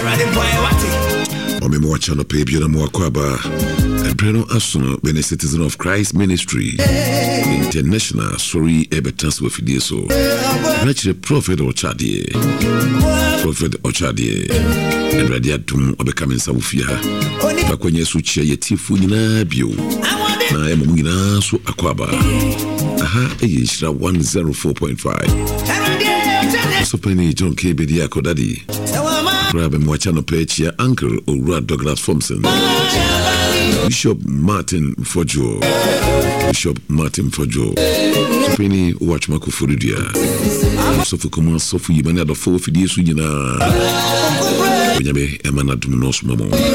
Omemo wachano pe bia na mwakwaba Breno Asuno bene Citizen of Christ Ministry International sorry ebe transfer fidieso Rachel Prophet Ochadie and Radiatum obekame nsawufia bakwenye suchia yetifu nyina bio na emu nyina so akwaba aha eyishira 104.5 Sopeni John K. Bedia Kodadi Grab and watch on page here, Uncle Ura Douglas Thompson, Bishop Martin Fojo, Sopeni watch Marco Furidia, Sofukuma Sofu Yimana, the 4 Fidis Unina, Yabe Emanadum Nos Momo.